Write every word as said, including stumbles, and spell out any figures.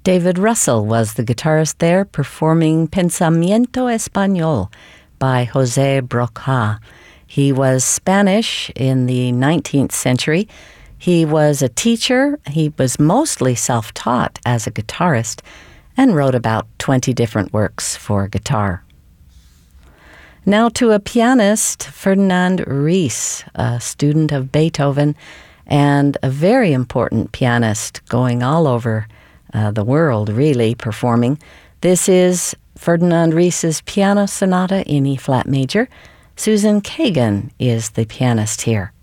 David Russell was the guitarist there, performing Pensamiento Español by José Broca. He was Spanish in the nineteenth century. He was a teacher. He was mostly self-taught as a guitarist and wrote about twenty different works for guitar. Now to a pianist, Ferdinand Ries, a student of Beethoven and a very important pianist going all over uh, the world, really, performing. This is Ferdinand Ries's Piano Sonata in E-flat major. Susan Kagan is the pianist here.